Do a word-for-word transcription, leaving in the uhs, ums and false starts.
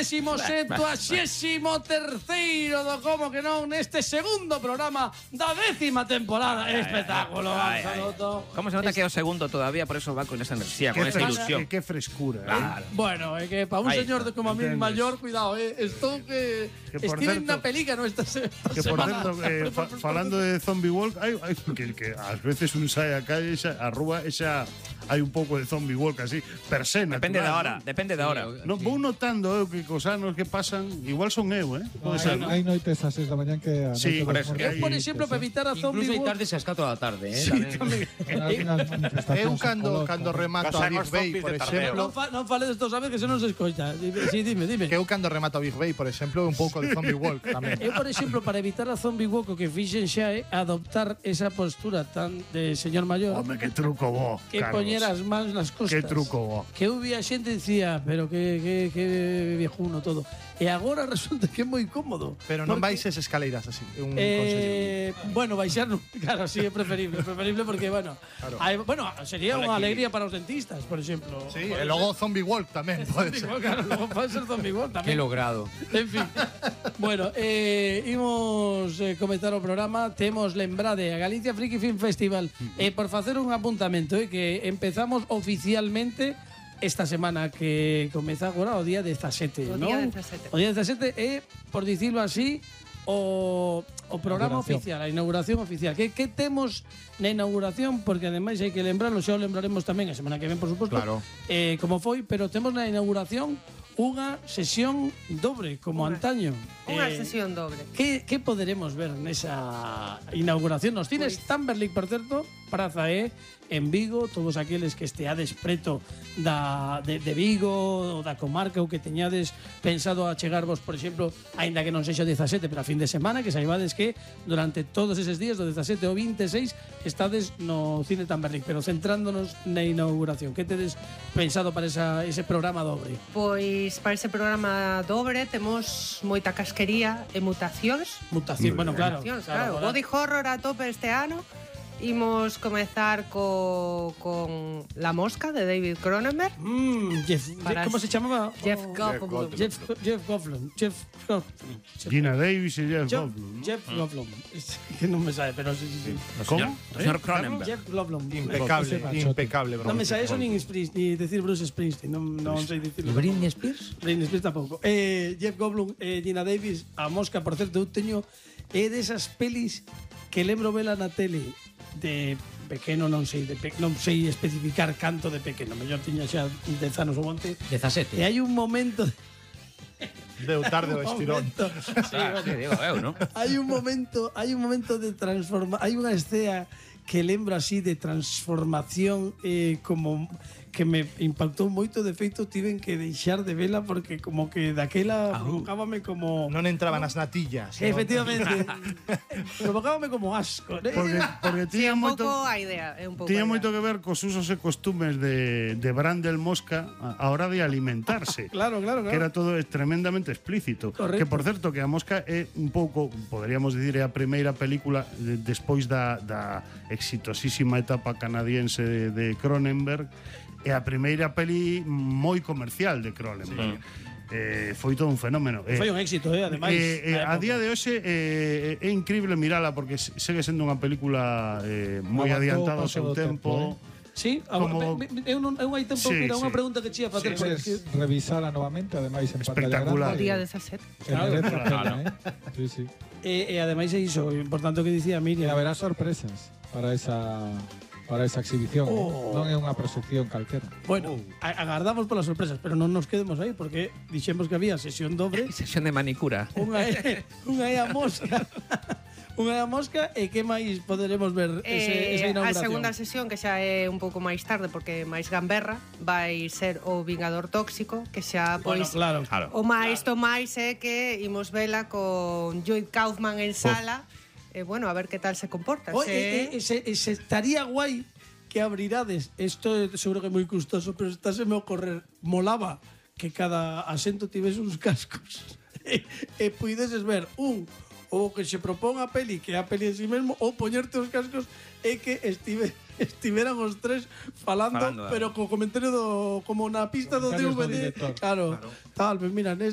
Centésimo septuagésimo terceiro do Como que non neste segundo programa da décima temporada. Ay, espectáculo, ay, ay, ay. ¿Cómo se nota es... que é o segundo todavía? Por eso va con esa enerxía, con esa ilusión. Qué frescura. Claro. Eh? Bueno, é que para un Ahí señor de como a mí mayor, cuidado, eh, estou que, que estive en unha película esta, esta que por semana. Certo, eh, fa, falando de Zombie Walk, hai, hai que, que ás veces un sai a calle, esa, a rúa, esa hai un pouco de Zombie Walk así, per se natural. Depende da hora, ¿no? depende da hora. No, vou notando eu que cos anos que pasan, igual son eu, eh? No, hai, hai noites ás seis da mañán que a sí, por eso, eu, por exemplo, para evitar a Zombie Incluso hai Walk, tardes ás catro da tarde, eh? Sí, tamén. Eu cando cando remato a Big Bay, por exemplo, non, fa, non fale desto, sabes que se non se escoita. Sí, dime, dime. Que eu cando remato a Big Bay, por exemplo, un pouco de Zombie Walk tamén. Eu, por exemplo, para evitar a Zombie Walk, o que fixen xa é adoptar esa postura tan de señor maior. Home, que truco bo, que poñer as mans nas costas. Que truco bo. Que eu vi a xente e dicía, pero que, que, que viejuno todo. E agora resulta que é moi cómodo. Pero non vais esas escaleiras así, é un eh, bueno, baixar, claro, sí, é preferible, é preferible porque, bueno, claro. Hay, bueno, sería unha alegría para os dentistas, por exemplo. Sí, e logo Zombie Walk tamén pode ser. Claro, logo pode ser Zombie Walk tamén. Que logrado. En fin. Bueno, eh, imos eh, comenzar o programa. Temos, lembrade, a Galicia Friki Film Festival. E eh, por facer un apuntamento, eh, que empezamos oficialmente esta semana que comeza agora o día dezasete, o ¿no? día dezasete. O día dezasete é, por dicirlo así, o, o programa oficial, a inauguración oficial. Que, que temos na inauguración? Porque ademais hai que lembrarlo, xa o lembraremos tamén a semana que ven, por suposto, claro. eh, como foi, pero temos na inauguración unha sesión dobre, como Unha- antaño. Unha Eh, sesión doble. Que, que poderemos ver nesa inauguración? Nos cines Pois- Tamberlik, por certo, Praza E, en Vigo, todos aqueles que esteades preto da, de, de Vigo ou da comarca ou que teñades pensado a chegarvos, por exemplo, aínda que non sexa o dezasete, pero a fin de semana, que saibades que durante todos eses días, do dezasete ao veintiséis, estades no cine Tamberlik, pero centrándonos na inauguración. Que tedes pensado para esa, ese programa dobre? Pois para ese programa dobre temos moita casquería e mutacións. Mutación, bueno, claro. Mutacións, claro, claro. ahora- Body horror a tope este ano. Imos comezar co, con La Mosca de David Cronenberg. Mm, Jeff, Para- ¿cómo se llamaba? Jeff Oh, Goldblum. Jeff, Jeff Goldblum. Jeff Goldblum. Jeff- Gina Davis e Jeff Jeff, Goldblum, ¿no? Jeff Goldblum. Es que no me sabe, pero sí, sí, sí. ¿Cómo? O señor Cronenberg. Jeff Goldblum. Impecable, impecable. No me sabe eso ni, Spring- ni decir Bruce Springsteen. No, no sé decirlo. Britney Spears? Britney Spears tampouco. Eh, Jeff Goldblum, eh, Gina Davis, a Mosca, por certo, eu teño é desas pelis que lembro vela na tele de pequeno, non sei, de pe, non sei especificar canto de pequeno, mellor tiña xa dez anos ou onte. dezasete. E hai un momento Deu tarde o estirón. momento, sí, Ah, que digo eu, ¿no? hai un momento, hai un momento de transforma, hai unha escena que lembro así de transformación eh, como que me impactou moito, de feito tiven que deixar de vela porque como que daquela provocábame como Non entraban as natillas. non? efectivamente provocábame como asco, ¿eh? Porque, porque Sí, tiña un moito pouco a idea, é un pouco. tiña a idea. moito que ver cos usos e costumes de, de Brandel Mosca a a hora de alimentarse. Claro, claro, claro. Que era todo tremendamente explícito. Correcto. Que, por certo, que a Mosca é un pouco, poderíamos dicir, é a primeira película de, despois da, da exitosísima etapa canadiense de, de Cronenberg, é a primeira peli moi comercial de Cronenberg. Sí. Eh, foi todo un fenómeno. Foi un éxito, eh, ademais. Eh, eh, na a época. día de hoxe eh, é increíble mirala porque se- segue sendo unha película eh, moi Aguantou adiantada ao o seu paso do tempo. tempo, Sí, como- me- me- eu non eu hai tempo Sí, que era unha sí. pregunta que che ia facer Sí, porque Puedes revisala novamente, ademais en pantalla Espectacular. O grande. día dezasete. E merece a Claro. pena, eh? Sí, sí. E, e ademais é iso, importante o que dicía E Miriam. haberá sorpresas para esa para esa exhibición, Oh. non é unha proxección calquera. Bueno, a- agardamos polas sorpresas, pero non nos quedemos aí porque dixemos que había sesión dobre. Sesión de manicura. Unha é, unha é a Mosca. Unha é a Mosca e que máis poderemos ver ese, esa Eh, a inauguración? segunda sesión, que xa é un pouco máis tarde porque é máis gamberra, vai ser o Vingador Tóxico, que xa Bueno, pois claro. Claro. o máis to máis é que imos vela con Joy Kaufman en sala. E eh, bueno, a ver que tal se comporta. Oye, se... e, e, se, e se estaría guai que abrirades. Isto é seguro que é moi custoso, pero está se me ocorrer. Molaba que cada asento tivese uns cascos e, e puideses ver un ou que se propón a peli, que é a peli en si mesmo, ou poñerte os cascos e que estive, estiveran os tres falando, Falando, pero co comentario do como na pista do D Comentarios do V D. director. Claro, claro. Tal, pues mira,